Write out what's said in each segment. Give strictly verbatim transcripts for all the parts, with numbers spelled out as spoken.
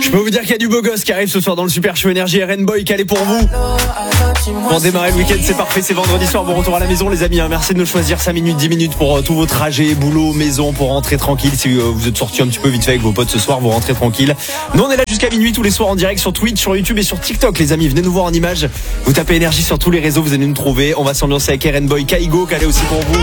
Je peux vous dire qu'il y a du beau gosse qui arrive ce soir dans le Super Show Énergie. R N Boy calé pour vous. Pour démarrer le week-end, c'est parfait, c'est vendredi soir, bon retour à la maison les amis. Merci de nous choisir cinq minutes, dix minutes pour euh, tous vos trajets, boulot, maison, pour rentrer tranquille. Si euh, vous êtes sortis un petit peu vite fait avec vos potes ce soir, vous rentrez tranquille. Nous on est là jusqu'à minuit tous les soirs en direct sur Twitch, sur YouTube et sur TikTok les amis. Venez nous voir en images, vous tapez Énergie sur tous les réseaux, vous allez nous trouver. On va s'ambiancer avec R N Boy, Kaigo, calé aussi pour vous.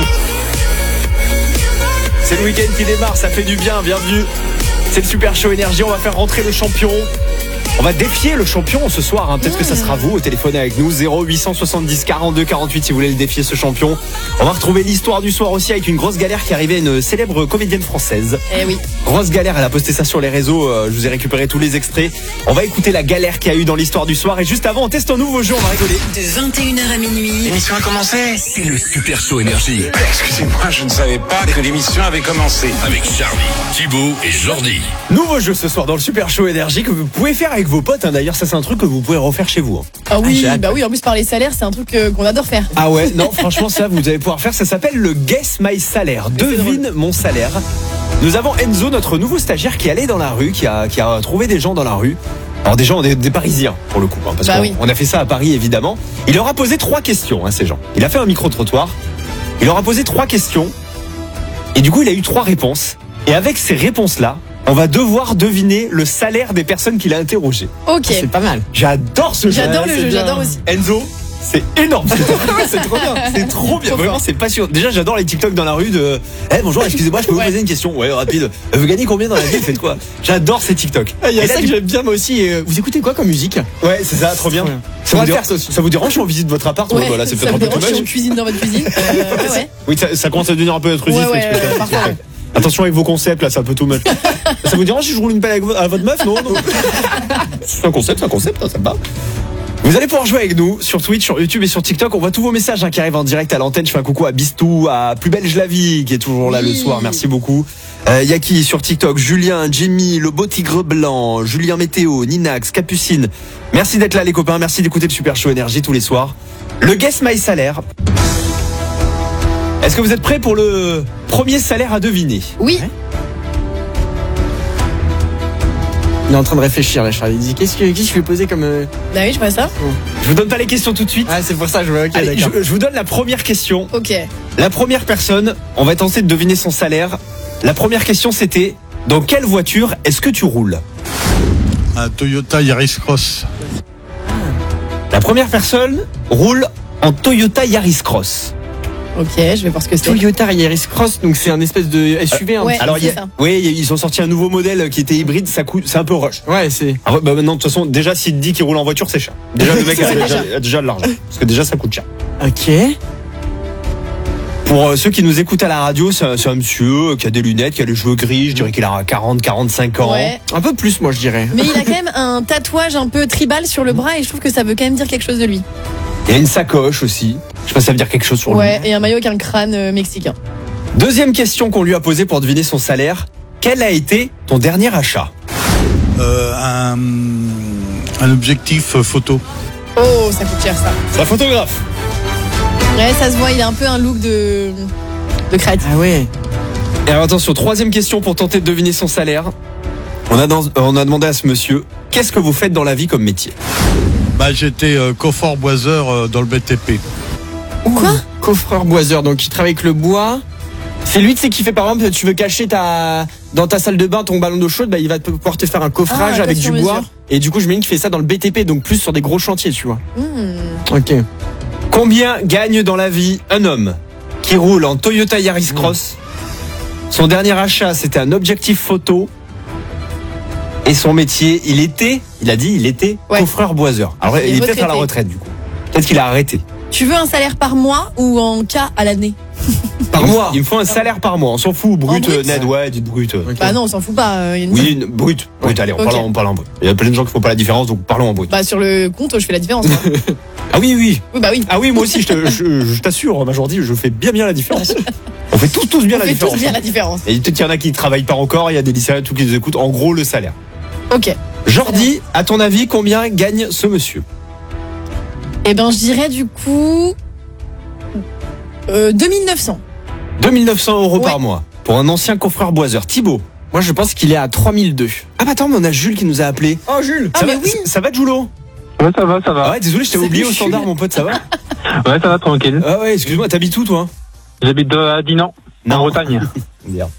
C'est le week-end qui démarre, ça fait du bien, bienvenue. C'est le Super Show Énergie, on va faire rentrer le champion. On va défier le champion ce soir, hein. Peut-être mmh. que ça sera vous au téléphone avec nous. Zéro huit cent soixante-dix quarante-deux quarante-huit si vous voulez le défier ce champion. On va retrouver l'histoire du soir aussi avec une grosse galère qui arrivait à une célèbre comédienne française. Eh oui. Grosse galère, elle a posté ça sur les réseaux, euh, je vous ai récupéré tous les extraits. On va écouter la galère qu'il y a eu dans l'histoire du soir. Et juste avant, on teste un nouveau jeu, on va rigoler. De vingt et une heures à minuit. L'émission a commencé. C'est le Super Show Énergie. Excusez-moi, je ne savais pas que l'émission avait commencé. Avec Charlie, Thibaut et Jordi. Nouveau jeu ce soir dans le Super Show Énergie que vous pouvez faire avec vos potes, hein. D'ailleurs ça c'est un truc que vous pouvez refaire chez vous. Ah oui, ah, bah oui, en plus par les salaires, c'est un truc euh, qu'on adore faire. Ah ouais, non, franchement ça vous allez pouvoir faire, ça s'appelle le Guess My Salaire. Devine mon salaire. Nous avons Enzo, notre nouveau stagiaire qui allait dans la rue, qui a, qui a trouvé des gens dans la rue. Alors des gens, des, des Parisiens pour le coup, hein, parce bah qu'on oui. on a fait ça à Paris évidemment. Il leur a posé trois questions, hein, ces gens. Il a fait un micro-trottoir, il leur a posé trois questions, et du coup il a eu trois réponses. Et avec ces réponses-là, on va devoir deviner le salaire des personnes qu'il a interrogées. Ok. C'est pas mal. J'adore ce jeu. J'adore le jeu, j'adore aussi. Enzo, c'est énorme. C'est trop bien. C'est trop bien. Vraiment, c'est passionnant. Déjà, j'adore les TikTok dans la rue de Eh bonjour, excusez-moi, je peux vous ouais. poser une question. Ouais, rapide. Vous gagnez combien dans la vie? Faites quoi? J'adore ces TikTok. Il y a Et là, ça que j'aime bien moi aussi. Et vous écoutez quoi comme musique? Ouais, c'est ça, trop bien. Trop bien. Ça, On vous va dérange, faire ça aussi. ça vous dérange si on visite votre appart? Ouais, Voilà, c'est ça peut-être me un peu dérange too si on much. cuisine dans votre cuisine. Euh, ouais, ouais. Oui, ça, ça commence à devenir un peu intrusif. Ouais, ouais, mais je peux- euh, parfois, ouais. Attention avec vos concepts là, c'est un peu too much. Ça vous dérange si je roule une pelle avec vo- à votre meuf? Non, non. C'est un concept, c'est un concept, hein, ça me va. Vous allez pouvoir jouer avec nous sur Twitch, sur YouTube et sur TikTok. On voit tous vos messages hein, qui arrivent en direct à l'antenne. Je fais un coucou à Bistou, à Plus Belge la Vie qui est toujours là Oui. le soir. Merci beaucoup. Euh, y a qui sur TikTok? Julien, Jimmy, le beau tigre blanc, Julien Météo, Ninax, Capucine. Merci d'être là les copains. Merci d'écouter le Super Show Énergie tous les soirs. Le Guess My Salaire. Est-ce que vous êtes prêts pour le premier salaire à deviner? Oui. Il est en train de réfléchir là, Charlie. Il dit qu'est-ce que, qu'est-ce que je vais poser comme. euh, Bah oui, je vois ça. Je vous donne pas les questions tout de suite. Ah, c'est pour ça, je vois. Ok, Allez, d'accord. je, je vous donne la première question. Ok. La première personne, on va tenter de deviner son salaire. La première question c'était, dans quelle voiture est-ce que tu roules? Un Toyota Yaris Cross. La première personne roule en Toyota Yaris Cross. Ok, je vais voir ce que c'est. Toyota Yaris Cross, donc c'est un espèce de S U V. Hein. Ouais. Alors, il y a- c'est ça. oui, ils ont sorti un nouveau modèle qui était hybride, ça coûte, c'est un peu rush. Ouais, c'est. Alors, bah, maintenant, de toute façon, déjà, s'il te dit qu'il roule en voiture, c'est cher. Déjà, le mec a Ouais, déjà, déjà. a déjà de l'argent. Parce que déjà, ça coûte cher. Ok. Pour euh, ceux qui nous écoutent à la radio, c'est un, c'est un monsieur qui a des lunettes, qui a les cheveux gris, je dirais qu'il a quarante, quarante-cinq ans. Ouais. Un peu plus, moi, je dirais. Mais il a quand même un tatouage un peu tribal sur le bras et je trouve que ça veut quand même dire quelque chose de lui. Il y a une sacoche aussi. Je sais pas si ça veut dire quelque chose sur lui. Ouais, et un maillot avec un crâne euh, mexicain. Deuxième question qu'on lui a posée pour deviner son salaire. Quel a été ton dernier achat? Euh, un, un objectif photo. Oh, ça coûte cher ça. C'est un photographe. Ouais, ça se voit, il a un peu un look de, de créatif. Ah ouais. Et alors attention, troisième question pour tenter de deviner son salaire. On a, dans- on a demandé à ce monsieur, qu'est-ce que vous faites dans la vie comme métier? Bah, j'étais euh, coffre-boiseur euh, dans le B T P. Quoi? Coffreur boiseur, donc il travaille avec le bois. C'est lui, tu sais, qui fait par exemple, tu veux cacher ta dans ta salle de bain ton ballon d'eau chaude, bah il va te- pouvoir te faire un coffrage Ah, avec du sur bois. mesure. Et du coup, je me dis qu'il fait ça dans le B T P, donc plus sur des gros chantiers, tu vois. Hmm. Ok. Combien gagne dans la vie un homme qui roule en Toyota Yaris Cross? Son dernier achat, c'était un objectif photo. Et son métier, il était, il a dit, il était Ouais. coffreur-boiseur. Alors, Il il est est peut-être à la retraité. retraite, du coup. Peut-être qu'il a arrêté. Tu veux un salaire par mois ou en cas à l'année? Par mois. Il me faut un salaire par mois. On s'en fout. Brut, En brut euh, net, ouais, dites brut. euh. Ok. Bah non, on s'en fout pas. euh, y a une- Oui, une- brut. Brut, allez, on, Ok. parle, on parle en brut. Il y a plein de gens qui font pas la différence, donc parlons en brut. Bah sur le compte, je fais la différence. moi. Ah oui, oui. Oui, bah oui. Ah oui, moi aussi, je, te- je, je t'assure, Majordi, je fais bien bien la différence. On fait tous, tous bien On la fait différence. tous bien la différence. Et peut-être qu'il y en a qui ne travaillent pas encore, il y a des lycéens tout qui nous écoutent. En gros, le salaire. Ok. Jordi, à ton avis, combien gagne ce monsieur? Eh ben, je dirais du coup euh, deux mille neuf cents. deux mille neuf cents euros Ouais. par mois. Pour un ancien coffreur-boiseur. Thibaut, Moi, je pense qu'il est à trois mille deux. Ah bah attends, mais on a Jules qui nous a appelé. Oh, Jules. Ah, ça, mais va, oui. ça va Julo? Ouais, ça va, ça va. Ah ouais, désolé, je t'ai Salut, oublié au Jules. standard, mon pote, ça va? Ouais, ça va, tranquille. Ah ouais, excuse-moi, t'habites où toi? J'habite à Dinan, en Bretagne. Merde.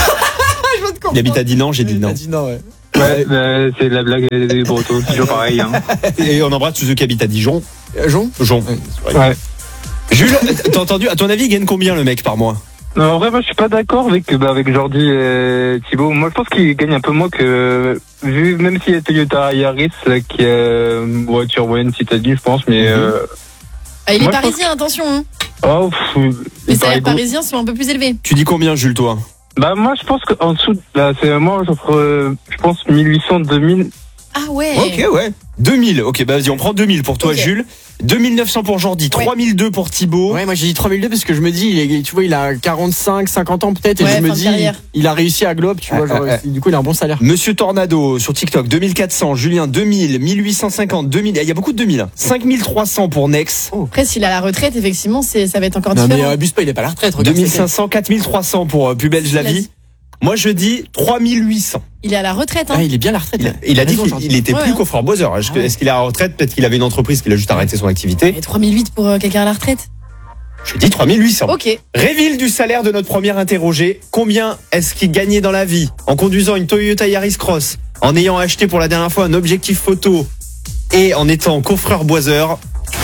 Il habite à Dinan, j'ai dit non. Dinan, ouais. Ouais, bah, c'est la blague des Bretons, c'est toujours pareil. Hein. Et on embrasse tous ceux qui habitent à Dijon. Euh, Jean Jon. Ouais. Jules, t'as entendu, à ton avis, il gagne combien le mec par mois? Non, en vrai, moi, je suis pas d'accord avec, bah, avec Jordi et Thibaut. Moi, je pense qu'il gagne un peu moins que, vu, même s'il y a Toyota Yaris, là, qui est une voiture moyenne citadine, je pense, mais, euh, Ah, il est Moi, je parisien, attention. Hein. oh, pff, Les il paraît salaires gros. parisiens sont un peu plus élevés. Tu dis combien, Jules, toi? Bah, moi, je pense qu'en dessous, là, c'est, moi, j'offre, euh, je pense, mille huit cents, deux mille. Ah ouais. Ok, ouais. deux mille. Ok, bah vas-y, on prend deux mille pour toi, Ok. Jules. deux mille neuf cents pour Jordi, trois mille deux pour Thibaut. Ouais, moi j'ai dit trois mille deux parce que je me dis, il est, tu vois, il a quarante-cinq, cinquante ans peut-être, et Ouais, je me fin de dis, carrière. il a réussi à Globe, tu vois, genre, ouais. du coup, il a un bon salaire. Monsieur Tornado sur TikTok, deux mille quatre cents. Julien, deux mille, mille huit cent cinquante, deux mille. Il y a beaucoup de deux mille. cinq mille trois cents pour Nex. Après, s'il a la retraite, effectivement, c'est, ça va être encore Non, mais différent. abuse pas, il est pas à la retraite, deux regarde. mille c'est cinq cents, quatre mille trois cents pour euh, Plus belge la vie. Moi, je dis trois mille huit cents. Il est à la retraite. Ah, Hein. il est bien à la retraite. Il a, il a dit raison, qu'il Jordi. il était Ouais, plus hein. coffreur Boiser. Est-ce que- Ah ouais. est-ce qu'il est à la retraite? Peut-être qu'il avait une entreprise qu'il a juste arrêté son activité. Et trois mille huit pour euh, quelqu'un à la retraite. Je dis trois mille huit cents. Ok. Réville du salaire de notre première interrogée. Combien est-ce qu'il gagnait dans la vie en conduisant une Toyota Yaris Cross, en ayant acheté pour la dernière fois un objectif photo et en étant coffreur boiseur?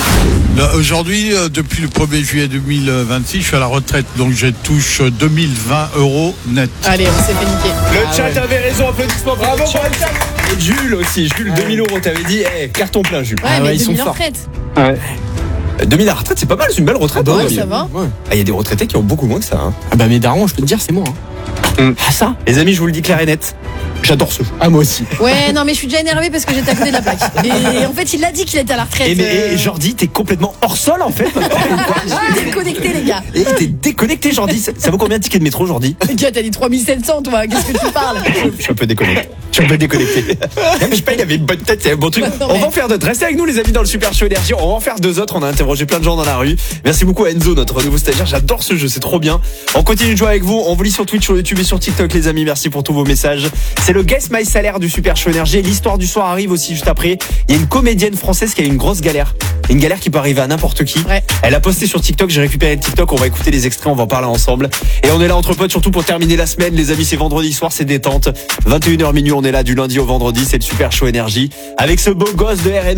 Là, aujourd'hui, euh, depuis le premier juillet deux mille vingt-six, je suis à la retraite, donc je touche deux mille vingt euros net. Allez, on s'est fait niquer. Le Ah chat ouais. avait raison, applaudissements, bravo pour le chat. Et Jules aussi, Jules, Ah deux mille euros, t'avais dit, eh, carton plein Jules. Ouais, Ah mais ouais, ils sont deux mille en forts. retraite. Ouais. deux mille à la retraite, c'est pas mal, c'est une belle retraite. Ah hein, ouais, deux mille. ça va. Ouais. Ah, il y a des retraités qui ont beaucoup moins que ça. Hein. Ah bah, mes darons, je peux te dire, c'est moi. Hein. Ah ça Les amis, je vous le dis clair et net, j'adore ce jeu. Ah, moi aussi. Ouais, non, mais je suis déjà énervé parce que j'étais à côté de la plaque. Et en fait, il a dit qu'il était à la retraite. Et, mais, euh, et Jordi, t'es complètement hors sol en fait. Déconnecté, les gars. Et t'es déconnecté, Jordi. Ça, ça vaut combien de tickets de métro, Jordi? Gars, t'as dit trois mille sept cents, toi. Qu'est-ce que tu parles? Je suis un peu déconnecté. Je suis un peu déconnecté. Je sais pas, il avait une bonne tête, c'est un bon truc. Non, On mais- va en faire d'autres. Restez avec nous, les amis, dans le Super Show Énergie. On va en faire deux autres. On a interrogé plein de gens dans la rue. Merci beaucoup à Enzo, notre nouveau stagiaire. J'adore ce jeu, c'est trop bien. On continue de jouer avec vous. On vous lit sur Twitch, sur YouTube et sur TikTok, les amis. Merci pour tous vos messages. C'est le Guess My Salaire du Super Show Énergie. L'histoire du soir arrive aussi juste après. Il y a une comédienne française qui a eu une grosse galère. Une galère qui peut arriver à n'importe qui. Ouais. Elle a posté sur TikTok, j'ai récupéré le TikTok, on va écouter les extraits, on va en parler ensemble. Et on est là entre potes, surtout pour terminer la semaine, les amis, c'est vendredi soir, c'est détente. vingt et une heures minuit, on est là du lundi au vendredi, c'est le Super Show Énergie. Avec ce beau gosse de R N